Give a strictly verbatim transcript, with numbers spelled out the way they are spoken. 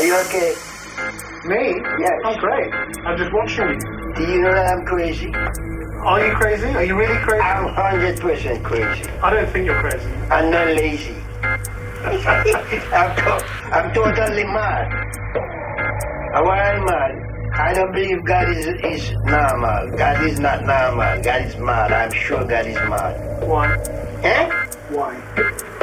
you okay? Me? Yes. I'm great. I'm just watching you. Do you know that I'm crazy? Are you crazy? Are you really crazy? I'm one hundred percent crazy. I don't think you're crazy. I'm not lazy. I'm, to- I'm totally mad. And why I'm mad? I don't believe God is, is normal. God is not normal. God is mad. I'm sure God is mad. Why? Eh? Why?